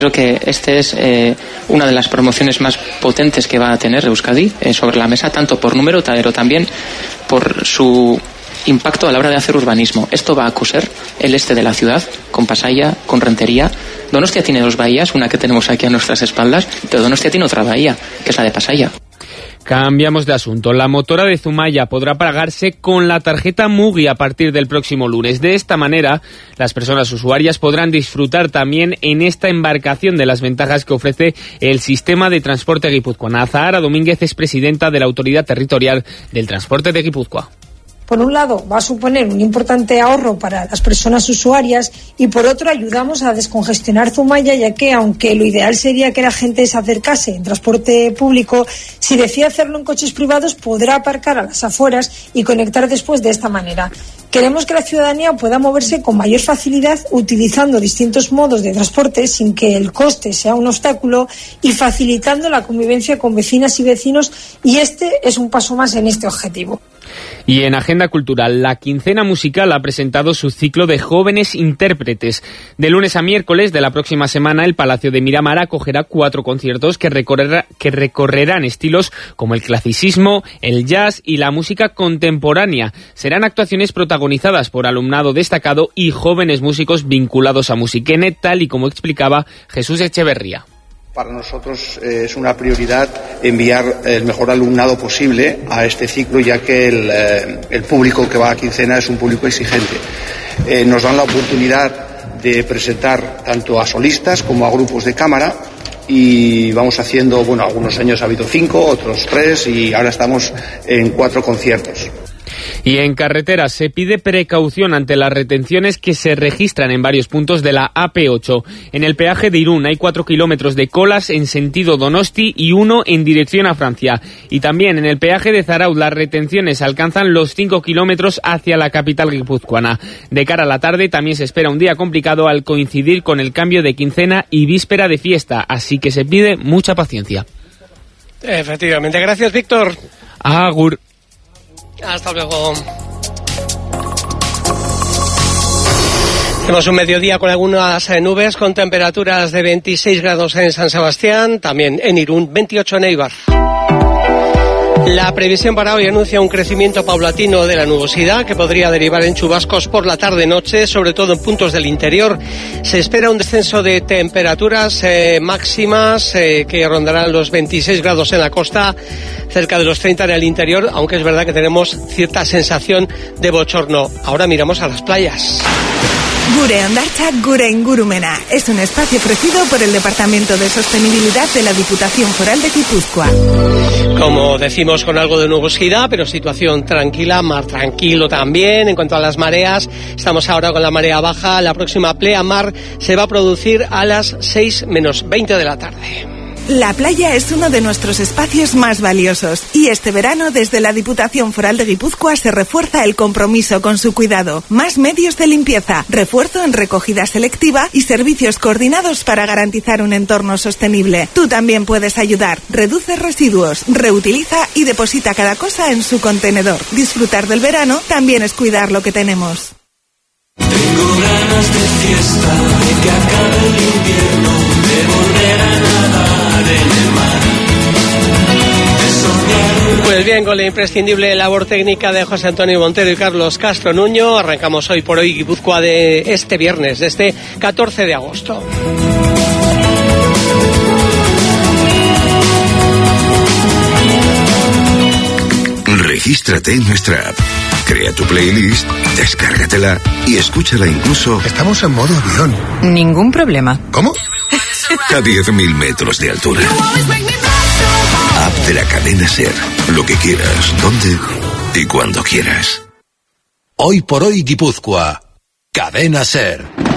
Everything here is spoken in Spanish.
Creo que este es una de las promociones más potentes que va a tener Euskadi sobre la mesa, tanto por número, pero también por su impacto a la hora de hacer urbanismo. Esto va a coser el este de la ciudad, con Pasaia, con Rentería. Donostia tiene 2 bahías, una que tenemos aquí a nuestras espaldas, pero Donostia tiene otra bahía, que es la de Pasaia. Cambiamos de asunto. La motora de Zumaia podrá pagarse con la tarjeta Mugi a partir del próximo lunes. De esta manera, las personas usuarias podrán disfrutar también en esta embarcación de las ventajas que ofrece el sistema de transporte guipuzcoano. Zahara Domínguez es presidenta de la Autoridad Territorial del Transporte de Guipúzcoa. Por un lado, va a suponer un importante ahorro para las personas usuarias y por otro ayudamos a descongestionar Zumaia, ya que aunque lo ideal sería que la gente se acercase en transporte público, si decide hacerlo en coches privados podrá aparcar a las afueras y conectar después de esta manera. Queremos que la ciudadanía pueda moverse con mayor facilidad utilizando distintos modos de transporte sin que el coste sea un obstáculo y facilitando la convivencia con vecinas y vecinos, y este es un paso más en este objetivo. Y en agenda cultural, la Quincena Musical ha presentado su ciclo de jóvenes intérpretes. De lunes a miércoles de la próxima semana, el Palacio de Miramar acogerá 4 conciertos que recorrerán estilos como el clasicismo, el jazz y la música contemporánea. Serán actuaciones protagonizadas por alumnado destacado y jóvenes músicos vinculados a Musiquene, tal y como explicaba Jesús Echeverría. Para nosotros es una prioridad enviar el mejor alumnado posible a este ciclo, ya que el público que va a Quincena es un público exigente. Nos dan la oportunidad de presentar tanto a solistas como a grupos de cámara y vamos haciendo, algunos años ha habido 5, otros 3 y ahora estamos en 4 conciertos. Y en carreteras se pide precaución ante las retenciones que se registran en varios puntos de la AP8. En el peaje de Irún hay 4 kilómetros de colas en sentido Donosti y 1 en dirección a Francia. Y también en el peaje de Zarautz las retenciones alcanzan los 5 kilómetros hacia la capital guipuzcoana. De cara a la tarde también se espera un día complicado al coincidir con el cambio de quincena y víspera de fiesta, así que se pide mucha paciencia. Efectivamente. Gracias, Víctor. Agur. Hasta luego. Tenemos un mediodía con algunas nubes, con temperaturas de 26 grados en San Sebastián, también en Irún, 28 en Eibar. La previsión para hoy anuncia un crecimiento paulatino de la nubosidad que podría derivar en chubascos por la tarde-noche, sobre todo en puntos del interior. Se espera un descenso de temperaturas máximas que rondarán los 26 grados en la costa, cerca de los 30 en el interior, aunque es verdad que tenemos cierta sensación de bochorno. Ahora miramos a las playas. Gure Hondartza, Gure Ingurumena. Es un espacio ofrecido por el Departamento de Sostenibilidad de la Diputación Foral de Guipúzcoa. Como decimos, con algo de nubosidad, pero situación tranquila, mar tranquilo también. En cuanto a las mareas, estamos ahora con la marea baja. La próxima pleamar se va a producir a las 6 menos 20 de la tarde. La playa es uno de nuestros espacios más valiosos y este verano desde la Diputación Foral de Guipúzcoa se refuerza el compromiso con su cuidado. Más medios de limpieza, refuerzo en recogida selectiva y servicios coordinados para garantizar un entorno sostenible. Tú también puedes ayudar. Reduce residuos, reutiliza y deposita cada cosa en su contenedor. Disfrutar del verano también es cuidar lo que tenemos. Tengo ganas de fiesta, de que acabe el invierno, de volver a nadar en el mar, de soñar. Pues bien, con la imprescindible labor técnica de José Antonio Montero y Carlos Castro Nuño, arrancamos hoy por hoy Guipúzcoa de este viernes, de este 14 de agosto. Regístrate en nuestra app. Crea tu playlist, descárgatela y escúchala incluso... Estamos en modo avión. Ningún problema. ¿Cómo? A 10.000 metros de altura. App de la cadena SER. Lo que quieras, donde y cuando quieras. Hoy por hoy Guipúzcoa. Cadena SER.